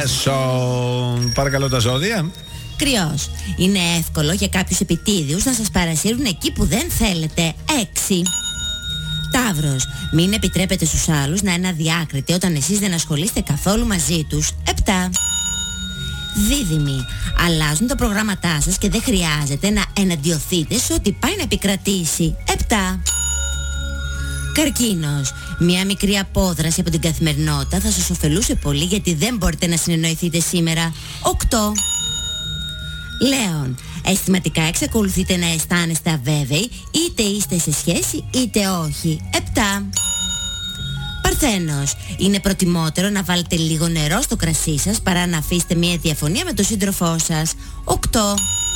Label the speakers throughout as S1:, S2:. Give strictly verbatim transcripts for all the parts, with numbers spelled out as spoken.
S1: Εσον. Παρακαλώ τα ζώδια.
S2: Κρυός. Είναι εύκολο για κάποιους επιτίδιους να σας παρασύρουν εκεί που δεν θέλετε. έξι. Ταύρος. Μην επιτρέπετε στους άλλους να είναι αδιάκριτοι όταν εσείς δεν ασχολείστε καθόλου μαζί τους. επτά. Δίδυμοι. Αλλάζουν τα προγράμματά σας και δεν χρειάζεται να εναντιωθείτε σε ό,τι πάει να επικρατήσει. επτά. Καρκίνος. Μια μικρή απόδραση από την καθημερινότητα θα σας ωφελούσε πολύ γιατί δεν μπορείτε να συνεννοηθείτε σήμερα. οκτώ. Λέων. Αισθηματικά εξακολουθείτε να αισθάνεστε αβέβαιοι, είτε είστε σε σχέση είτε όχι. επτά. Παρθένος. Είναι προτιμότερο να βάλετε λίγο νερό στο κρασί σας παρά να αφήσετε μια διαφωνία με τον σύντροφό σας. οκτώ.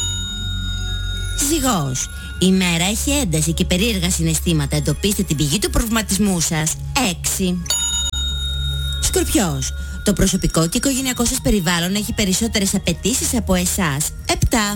S2: Ζυγός. Η μέρα έχει ένταση και περίεργα συναισθήματα. Εντοπίστε την πηγή του προβληματισμού σας. έξι. Σκορπιός. Το προσωπικό και οικογενειακό σας περιβάλλον έχει περισσότερες απαιτήσεις από εσάς. επτά.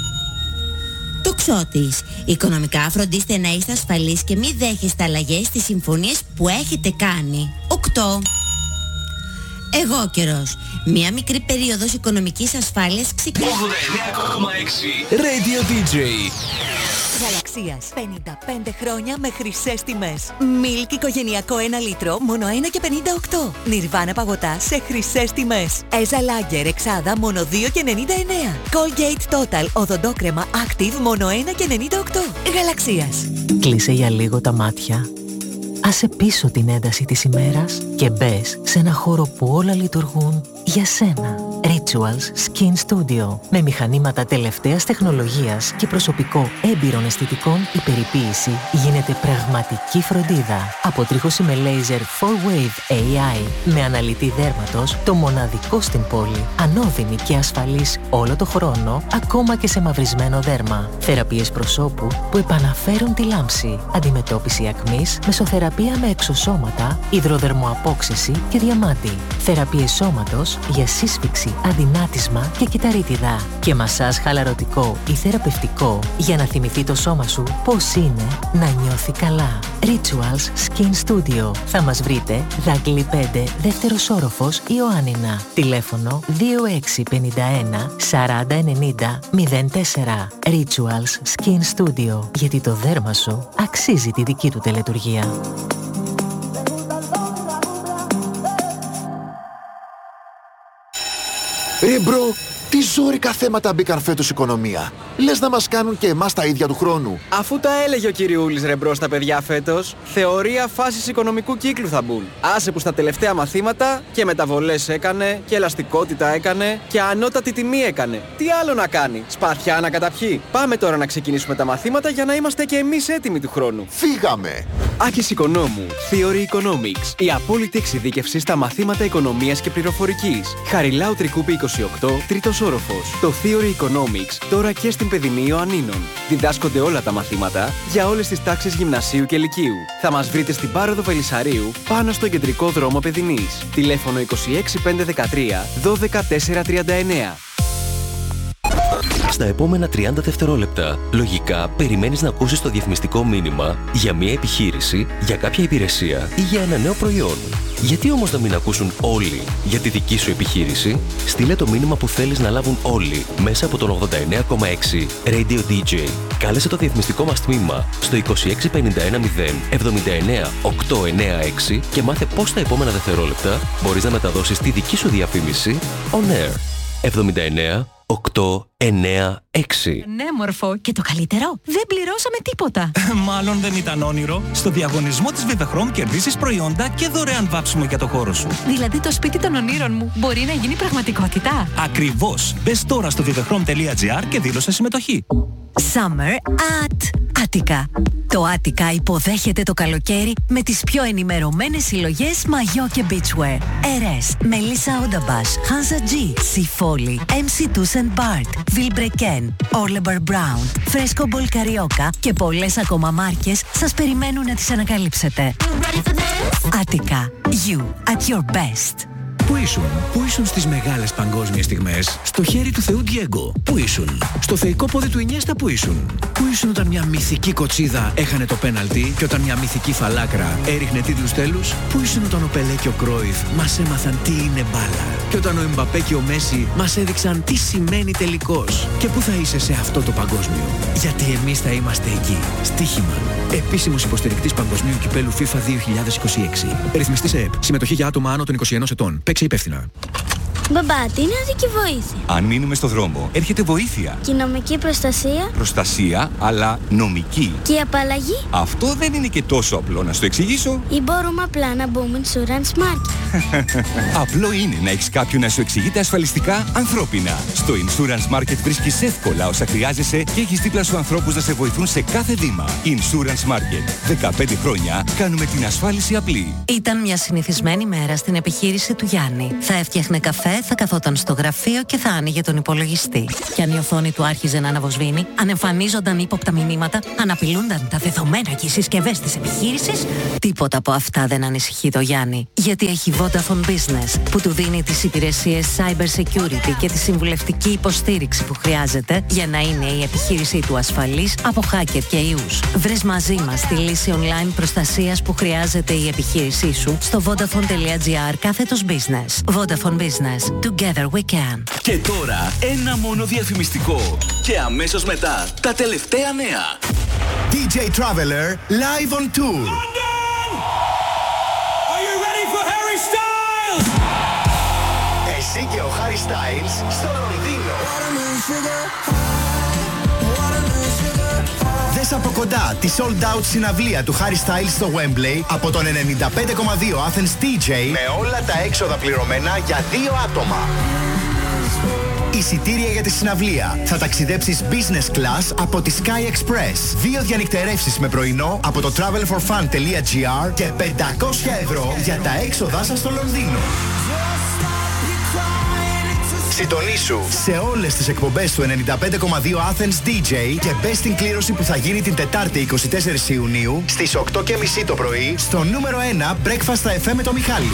S2: Τοξότης. Οικονομικά φροντίστε να είστε ασφαλείς και μην δέχεστε αλλαγές στις συμφωνίες που έχετε κάνει. οκτώ. Εγώκερος. Μια μικρή περίοδος οικονομικής ασφάλειας ξεκινάει.
S3: ογδόντα εννέα κόμμα έξι Radio ντι τζέι
S4: Γαλαξίας. πενήντα πέντε χρόνια με χρυσές τιμές. Milk οικογενειακό ένα λίτρο, μόνο ένα και πενήντα οκτώ. Nirvana παγωτά σε χρυσές τιμές. Eza Lager εξάδα, μόνο δύο και ενενήντα εννέα. Colgate Total οδοντόκρεμα Active, μόνο ένα και ενενήντα οκτώ. Γαλαξίας.
S5: Κλείσε για λίγο τα μάτια. Άσε πίσω την ένταση της ημέρας και μπες σε ένα χώρο που όλα λειτουργούν για σένα. Rituals Skin Studio. Με μηχανήματα τελευταίας τεχνολογίας και προσωπικό έμπειρων αισθητικών, η περιποίηση γίνεται πραγματική φροντίδα. Αποτρίχωση με laser φορ wave έι άι με αναλυτή δέρματος, το μοναδικό στην πόλη. Ανώδυνη και ασφαλής όλο το χρόνο, ακόμα και σε μαυρισμένο δέρμα. Θεραπείες προσώπου που επαναφέρουν τη λάμψη. Αντιμετώπιση ακμής, μεσοθεραπεία με εξωσώματα, υδροδερμοαπόξυση και διαμάντι. Θεραπείες σώματος για σύσφυξη, αδυνάτισμα και κυταρίτιδα. Και μασάζ χαλαρωτικό ή θεραπευτικό για να θυμηθεί το σώμα σου πώς είναι να νιώθει καλά. Rituals Skin Studio. Θα μας βρείτε Δάγκλη πέντε, δεύτερος όροφος, Ιωάννινα. Τηλέφωνο δύο έξι πέντε ένα σαράντα ενενήντα μηδέν τέσσερα. Rituals Skin Studio. Γιατί το δέρμα σου αξίζει τη δική του τελετουργία.
S6: Ρε μπρο, τι ζόρικα θέματα μπήκαν φέτος οικονομία. Λες να μας κάνουν και εμάς τα ίδια του χρόνου.
S7: Αφού τα έλεγε ο κυριούλης ρε μπρο στα παιδιά φέτος, θεωρία φάσης οικονομικού κύκλου θα μπουν. Άσε που στα τελευταία μαθήματα και μεταβολές έκανε και ελαστικότητα έκανε και ανώτατη τιμή έκανε. Τι άλλο να κάνει, σπαθιά να καταπιεί. Πάμε τώρα να ξεκινήσουμε τα μαθήματα για να είμαστε και εμείς έτοιμοι του χρόνου.
S6: Φύγαμε!
S3: Άκης Οικονόμου, Theory Economics. Η απόλυτη εξειδίκευση στα μαθήματα οικονομίας και πληροφορικής. Χαριλάου Τρικούπη είκοσι οκτώ, τρίτος όροφος. Το Theory Economics τώρα και στην Παιδινή Ιωαννίνων. Διδάσκονται όλα τα μαθήματα για όλες τις τάξεις γυμνασίου και λυκείου. Θα μας βρείτε στην Πάροδο Βελισσαρίου, πάνω στον κεντρικό δρόμο Παιδινής. Τηλέφωνο είκοσι έξι πεντακόσια δεκατρία δώδεκα τετρακόσια τριάντα εννέα.
S8: Στα επόμενα τριάντα δευτερόλεπτα, λογικά περιμένεις να ακούσεις το διαφημιστικό μήνυμα για μια επιχείρηση, για κάποια υπηρεσία ή για ένα νέο προϊόν. Γιατί όμως να μην ακούσουν όλοι για τη δική σου επιχείρηση? Στείλε το μήνυμα που θέλεις να λάβουν όλοι μέσα από τον ογδόντα εννέα κόμμα έξι Radio ντι τζέι. Κάλεσε το διαφημιστικό μας τμήμα στο είκοσι έξι πενήντα ένα μηδέν εβδομήντα εννέα οκτακόσια ενενήντα έξι και μάθε πώς τα επόμενα δευτερόλεπτα μπορείς να μεταδώσεις τη δική σου διαφήμιση on air. εβδομήντα εννέα οκτακόσια ενενήντα έξι.
S4: Ναι, μορφό. Και το καλύτερο, δεν πληρώσαμε τίποτα.
S9: Μάλλον δεν ήταν όνειρο. Στο διαγωνισμό της Vivachrome κερδίσεις προϊόντα και δωρεάν βάψιμο για το χώρο σου.
S4: Δηλαδή το σπίτι των ονείρων μου μπορεί να γίνει πραγματικότητα.
S9: Ακριβώς. Μπες τώρα στο vivachrome τελεία gr και δήλωσε συμμετοχή.
S4: Summer at Attica. Το Attica υποδέχεται το καλοκαίρι με τις πιο ενημερωμένες συλλογές μαγιό και beachwear. Ερές, Melissa Odabash, Hansa G, Sifoli, εμ σι Tuss and Bart, Vilebrequin, Orlebar Brown, Fresco Ball Carioca και πολλές ακόμα μάρκες σας περιμένουν να τις ανακαλύψετε. Attica. You at your best.
S1: Πού ήσουν, πού ήσουν στις μεγάλες παγκόσμιες στιγμές, στο χέρι του Θεού Ντιέγκο? Πού ήσουν, στο θεϊκό πόδι του Ινιέστα? Πού ήσουν, πού ήσουν όταν μια μυθική κοτσίδα έχανε το πέναλτι και όταν μια μυθική φαλάκρα έριχνε τίτλους τέλους? Πού ήσουν όταν ο Πελέ και ο Κρόιφ μας έμαθαν τι είναι μπάλα και όταν ο Εμπαπέ και ο Μέση μας έδειξαν τι σημαίνει τελικός? Και πού θα είσαι σε αυτό το παγκόσμιο? Γιατί εμείς θα είμαστε εκεί. Στοίχημα. Επίσημος υποστηρικτής Παγκοσμίου Κυπέλου FIFA δύο χιλιάδες είκοσι έξι. Ρυθμιστής ΕΕΠ. Συμμετοχή για άτομα άνω των είκοσι ενός ετών. Παίξε υπεύθυνα.
S10: Μπαμπά, τι είναι οδική βοήθεια?
S11: Αν μείνουμε στο δρόμο, έρχεται βοήθεια.
S10: Και η νομική προστασία?
S11: Προστασία, αλλά νομική.
S10: Και η απαλλαγή?
S11: Αυτό δεν είναι και τόσο απλό, να σου το εξηγήσω.
S10: Ή μπορούμε απλά να μπούμε Insurance Market?
S11: Απλό είναι να έχεις κάποιον να σου εξηγείται ασφαλιστικά ανθρώπινα. Στο Insurance Market βρίσκεις εύκολα όσα χρειάζεσαι και έχεις δίπλα σου ανθρώπους να σε βοηθούν σε κάθε βήμα. Insurance Market. δεκαπέντε χρόνια κάνουμε την ασφάλιση απλή.
S4: Ήταν μια συνηθισμένη μέρα στην επιχείρηση του Γιάννη. Θα έφτιαχνε καφέ, θα καθόταν στο γραφείο και θα άνοιγε τον υπολογιστή. Και αν η οθόνη του άρχιζε να αναβοσβήνει, αν εμφανίζονταν ύποπτα μηνύματα, αν απειλούνταν τα δεδομένα και οι συσκευές της επιχείρησης, τίποτα από αυτά δεν ανησυχεί το Γιάννη. Γιατί έχει Vodafone Business που του δίνει τις υπηρεσίες Cyber Security και τη συμβουλευτική υποστήριξη που χρειάζεται για να είναι η επιχείρησή του ασφαλής από hacker και ιούς. Βρες μαζί μας τη λύση online προστασίας που χρειάζεται η επιχείρησή σου στο vodafone.gr κάθετος business. Vodafone Business. Together we can.
S12: Και τώρα ένα μόνο διαφημιστικό. Και αμέσως μετά τα τελευταία νέα.
S13: ντι τζέι Traveler live on tour.
S14: London! Are you ready for Harry Styles?
S13: Εσύ και ο Harry Styles στο Λονδίνο. Δες από κοντά τη sold out συναυλία του Harry Styles στο Wembley από τον ενενήντα πέντε κόμμα δύο Athens ντι τζέι με όλα τα έξοδα πληρωμένα για δύο άτομα. Εισιτήρια για τη συναυλία. Θα ταξιδέψεις business class από τη Sky Express. Δύο διανυκτερεύσεις με πρωινό από το travel for fun τελεία τζι άρ και πεντακόσια ευρώ για τα έξοδά σας στο Λονδίνο. Συντονίσου σε όλες τις εκπομπές του ενενήντα πέντε κόμμα δύο Athens ντι τζέι και μπες στην κλήρωση που θα γίνει την Τετάρτη εικοστή τέταρτη Ιουνίου στις οκτώ και μισή το πρωί στο νούμερο ένα Breakfast στα εφ εμ με το Μιχάλη.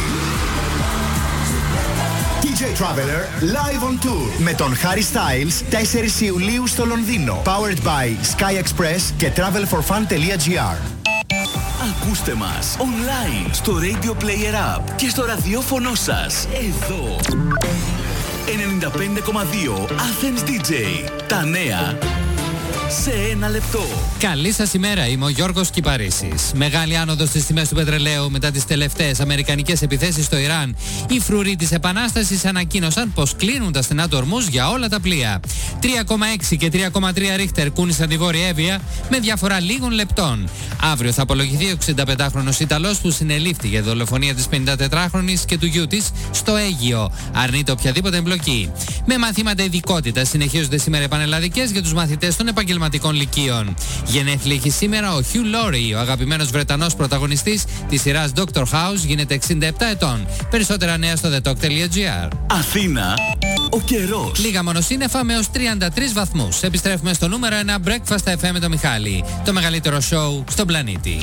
S13: ντι τζέι Traveler Live on Tour με τον Harry Styles τέσσερις Ιουλίου στο Λονδίνο. Powered by Sky Express και travel for fun τελεία τζι άρ.
S12: Ακούστε μας online στο Radio Player App και στο ραδιόφωνο σας εδώ. ενενήντα πέντε κόμμα δύο Athens ντι τζέι. Τα νέα σε ένα λεπτό.
S15: Καλή σας ημέρα, είμαι ο Γιώργος Κυπαρίσης. Μεγάλη άνοδος στις τιμές του πετρελαίου μετά τις τελευταίες αμερικανικές επιθέσεις στο Ιράν. Οι φρουροί της Επανάστασης ανακοίνωσαν πως κλείνουν τα στενά του Ορμούζ για όλα τα πλοία. τρία κόμμα έξι και τρία κόμμα τρία ρίχτερ κούνησαν τη Βόρεια Εύβοια με διαφορά λίγων λεπτών. Αύριο θα απολογηθεί ο εξηνταπεντάχρονος Ιταλός που συνελήφθη για δολοφονία της πενηντατετράχρονης και του γιού της στο Αίγυο. Αρνείται οποιαδήποτε εμπλοκή. Με μαθήματα ειδικότητα συνεχίζονται σήμερα πανελλαδικές για τους μαθητές των επαγγελματικών λυκείων. Γενέθλια έχει σήμερα ο Χιου Λόρι, ο αγαπημένος Βρετανός πρωταγωνιστής της σειράς Doctor House, γίνεται εξήντα επτά ετών. Περισσότερα νέα στο the talk τελεία τζι άρ.
S12: Αθήνα, ο καιρός.
S15: Λίγα μονοσύννεφα με ως τριάντα τρεις βαθμούς. Επιστρέφουμε στο νούμερο ένα Breakfast εφ εμ με το Μιχάλη, το μεγαλύτερο σοου στον πλανήτη.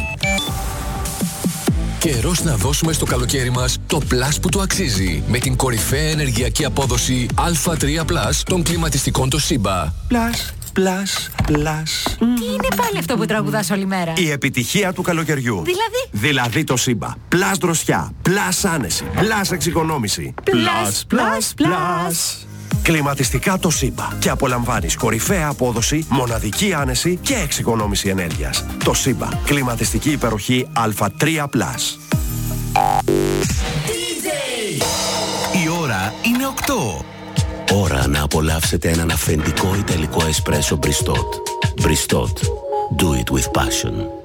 S16: Καιρός να δώσουμε στο καλοκαίρι μας το πλας που του αξίζει με την κορυφαία ενεργειακή απόδοση Α τρία πλας των κλιματιστικών Toshiba.
S17: Πλας, πλας, πλας.
S18: Τι είναι πάλι αυτό που τραγουδάς όλη μέρα?
S17: Η επιτυχία του καλοκαιριού.
S18: Δηλαδή?
S17: Δηλαδή Toshiba. Πλας δροσιά, πλας άνεση, πλας εξοικονόμηση.
S18: Πλας, πλας, πλας.
S17: Κλιματιστικά Toshiba. Και απολαμβάνεις κορυφαία απόδοση, μοναδική άνεση και εξοικονόμηση ενέργειας. Toshiba. Κλιματιστική υπεροχή Α τρία πλας.
S12: Η ώρα είναι οκτώ.
S19: Ώρα να απολαύσετε έναν αυθεντικό ιταλικό εσπρέσο Bristot. Bristot. Do it with passion.